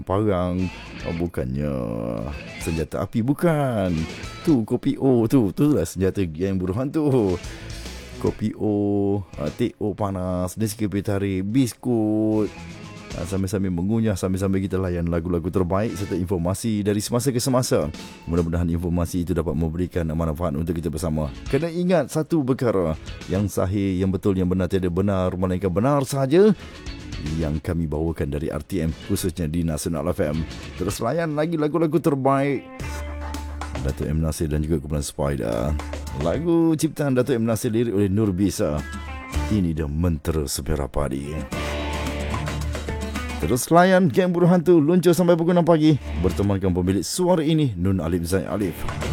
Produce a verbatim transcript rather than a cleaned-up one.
parang. Oh, bukannya senjata api, bukan. Tu kopi O tu, tu lah senjata geng buruh hantu. Kopi O, uh, teh O panas, Nescafe tarik, biskut. Uh, sambil-sambil mengunyah, sambil-sambil kita layan lagu-lagu terbaik serta informasi dari semasa ke semasa. Mudah-mudahan informasi itu dapat memberikan manfaat untuk kita bersama. Kena ingat satu perkara, yang sahih, yang betul, yang benar tiada benar, melainkan benar sahaja yang kami bawakan dari R T M, khususnya di Nasional F M. Terus layan lagi lagu-lagu terbaik Dato' M. Nasir dan juga Kumpulan Spider. Lagu ciptaan Dato' M. Nasir, lirik oleh Nur Bisa. Ini dah Mentera Sepera Padi. Terus layan Geng Buruh Hantu luncur sampai pukul enam pagi bertemankan pemilik suara ini, Nun Alif Zain Alif.